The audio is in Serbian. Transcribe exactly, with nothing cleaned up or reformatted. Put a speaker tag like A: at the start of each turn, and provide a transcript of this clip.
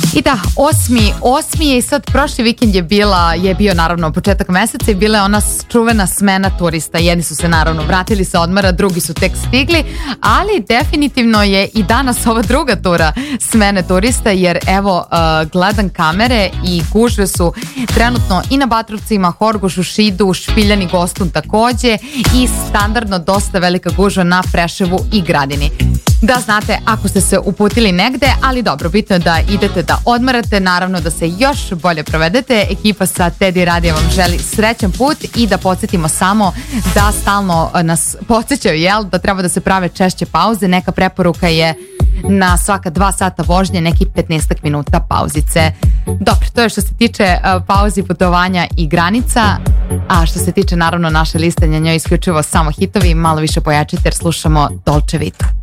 A: I da, osmi, osmi je i sad prošli vikend je bila, je bio naravno početak meseca i bila je ona čuvena smena turista. Jedni su se naravno vratili sa odmora, drugi su tek stigli, ali definitivno je i danas ova druga tura smene turista, jer evo uh, gledam kamere i gužve su trenutno i na Batrovcima, Horgošu, Šidu, Špiljani, Gostun takođe i standardno dosta velika gužva na Preševu i Gradini. Da znate ako ste se uputili negde, ali dobro, bitno je da idete da odmarate, naravno da se još bolje provedete. Ekipa sa Teddy Radija vam želi srećan put i da podsjetimo samo da stalno nas podsjećaju, jel, da treba da se prave češće pauze. Neka preporuka je na svaka dva sata vožnje neki petnaestak minuta pauzice. Dobro, to je što se tiče uh, pauzi, putovanja i granica, a što se tiče naravno naše liste, na njoj isključivo samo hitovi, malo više pojačite jer slušamo Dolce Vita.